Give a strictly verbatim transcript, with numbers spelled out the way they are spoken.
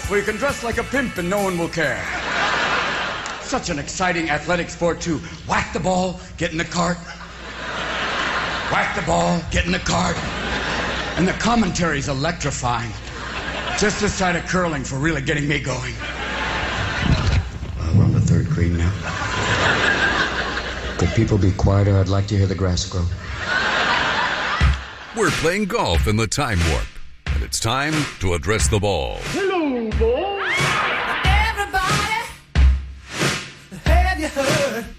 where you can dress like a pimp and no one will care. Such an exciting athletic sport, too. Whack the ball, get in the cart. Whack the ball, get in the cart. And the commentary's electrifying. Just this side of curling for really getting me going. Well, we're on the third green now. Could people be quieter? I'd like to hear the grass grow. We're playing golf in the Time Warp, and it's time to address the ball. Hello, boys. Everybody, have you heard?